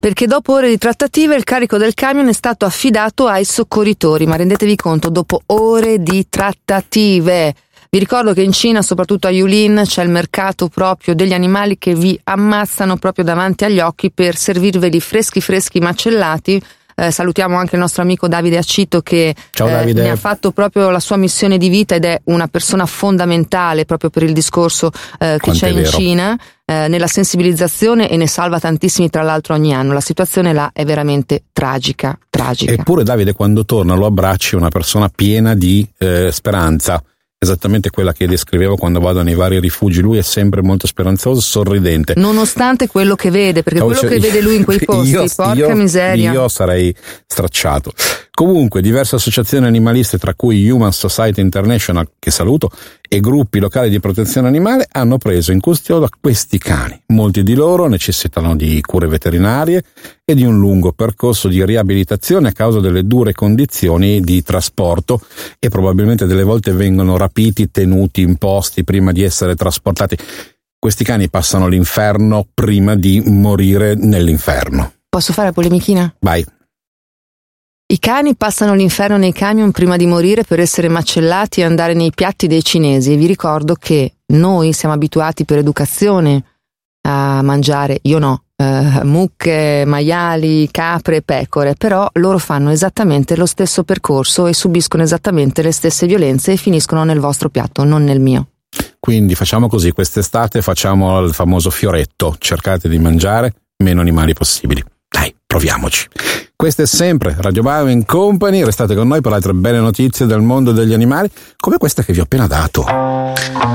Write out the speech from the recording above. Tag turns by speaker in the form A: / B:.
A: perché dopo ore di trattative il carico del camion è stato affidato ai soccorritori. Ma rendetevi conto, dopo ore di trattative. Vi ricordo che in Cina, soprattutto a Yulin, c'è il mercato proprio degli animali che vi ammazzano proprio davanti agli occhi per servirveli freschi macellati. Salutiamo anche il nostro amico Davide Accito che ne ha fatto proprio la sua missione di vita ed è una persona fondamentale proprio per il discorso che c'è in Cina, nella sensibilizzazione, e ne salva tantissimi tra l'altro ogni anno. La situazione là è veramente tragica.
B: Eppure Davide, quando torna lo abbracci, una persona piena di speranza. Esattamente quella che descrivevo quando vado nei vari rifugi. Lui è sempre molto speranzoso, sorridente.
A: Nonostante quello che vede, perché quello che vede lui in quei posti, porca miseria.
B: Io sarei stracciato. Comunque, diverse associazioni animaliste, tra cui Human Society International, che saluto, e gruppi locali di protezione animale hanno preso in custodia questi cani. Molti di loro necessitano di cure veterinarie e di un lungo percorso di riabilitazione a causa delle dure condizioni di trasporto, e probabilmente delle volte vengono rapiti, tenuti in posti prima di essere trasportati. Questi cani passano l'inferno prima di morire nell'inferno.
A: Posso fare la polemichina?
B: Vai.
A: I cani passano l'inferno nei camion prima di morire per essere macellati e andare nei piatti dei cinesi. E vi ricordo che noi siamo abituati per educazione a mangiare, io no, mucche, maiali, capre, pecore, però loro fanno esattamente lo stesso percorso e subiscono esattamente le stesse violenze e finiscono nel vostro piatto, non nel mio.
B: Quindi facciamo così, quest'estate facciamo il famoso fioretto: cercate di mangiare meno animali possibili. Dai, proviamoci. Questa è sempre Radio Bio & Company, restate con noi per altre belle notizie del mondo degli animali, come questa che vi ho appena dato.